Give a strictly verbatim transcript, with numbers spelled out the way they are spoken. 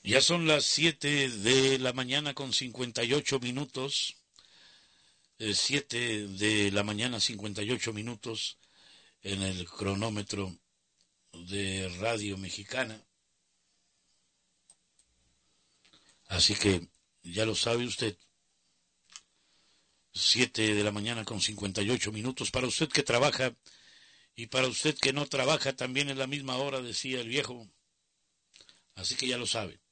Ya son las siete de la mañana con cincuenta y ocho minutos. Eh, siete de la mañana cincuenta y ocho minutos en el cronómetro de Radio Mexicana. Así que ya lo sabe usted. Siete de la mañana con cincuenta y ocho minutos. Para usted que trabaja y para usted que no trabaja también es la misma hora, decía el viejo. Así que ya lo sabe.